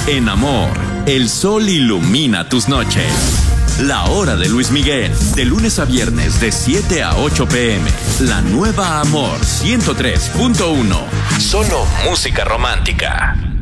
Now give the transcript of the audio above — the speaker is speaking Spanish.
En amor, el sol ilumina tus noches. La hora de Luis Miguel, de lunes a viernes de 7 a 8 p.m. La nueva Amor 103.1. Solo música romántica.